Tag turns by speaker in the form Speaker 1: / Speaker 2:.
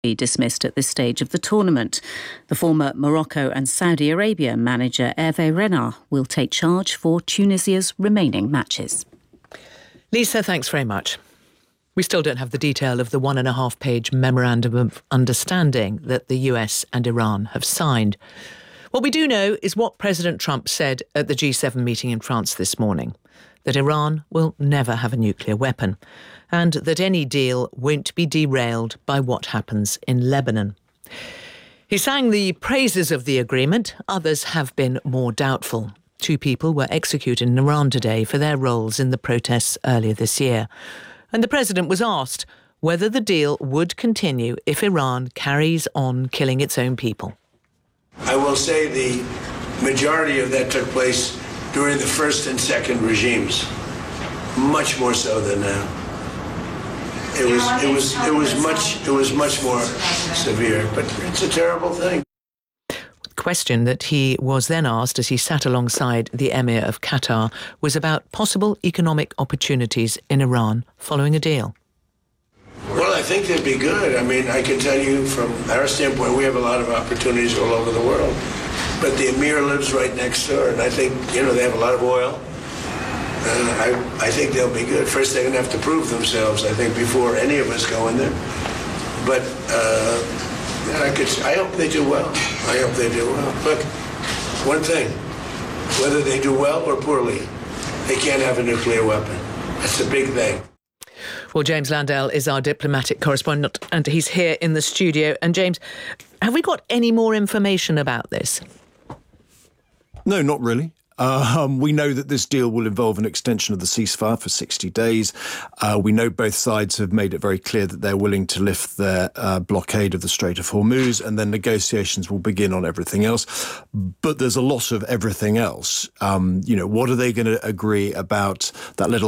Speaker 1: be dismissed at this stage of the tournament. The former Morocco and Saudi Arabia manager Hervé Renard will take charge for Tunisia's remaining matches.
Speaker 2: Lisa, thanks very much. We still don't have the detail of the 1.5-page memorandum of understanding that the US and Iran have signed. What we do know is what President Trump said at the G7 meeting in France this morning, that Iran will never have a nuclear weapon, and that any deal won't be derailed by what happens in Lebanon. He sang the praises of the agreement. Others have been more doubtful. 2 people were executed in Iran today for their roles in the protests earlier this year. And the president was asked whether the deal would continue if Iran carries on killing its own people.
Speaker 3: I will say the majority of that took place during the first and second regimes, much more so than now. It was much more severe, but it's a terrible thing.
Speaker 2: The question that he was then asked as he sat alongside the Emir of Qatar was about possible economic opportunities in Iran following a deal.
Speaker 3: Well, I think they'd be good. I mean, I can tell you from our standpoint, we have a lot of opportunities all over the world. But the Emir lives right next door, and I think, they have a lot of oil. I think they'll be good. First, they're going to have to prove themselves, I think, before any of us go in there. But I hope they do well. I hope they do well. Look, one thing, whether they do well or poorly, they can't have a nuclear weapon. That's a big thing.
Speaker 2: Well, James Landell is our diplomatic correspondent, and he's here in the studio. And James, have we got any more information about this?
Speaker 4: No, not really. We know that this deal will involve an extension of the ceasefire for 60 days. We know both sides have made it very clear that they're willing to lift their blockade of the Strait of Hormuz, and then negotiations will begin on everything else. But there's a lot of everything else. What are they going to agree about that little